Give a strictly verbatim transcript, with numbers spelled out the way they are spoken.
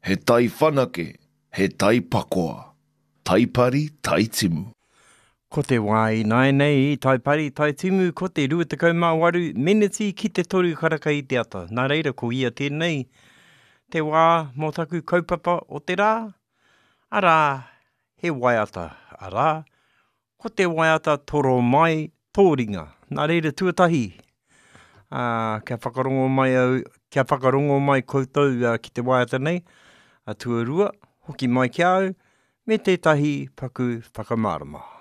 he tai whanake, he tai pakoa. Taipari, tai timu. Ko te wai nai nei, taipari, tai timu, ko te rua tekau mā waru, meneti ki te toru karaka i te ata. Nā reira, ko ia tēnei, te wā mō taku kaupapa o te rā. Arā, he waiata, arā, ko te waiata toro mai tōringa. Nā reira, tuatahi. Uh, kia whakarongo mai au, kia whakarongo mai koutou uh, ki te waiata nei, a tuarua, hoki mai ki au, me tētahi paku whakamārama.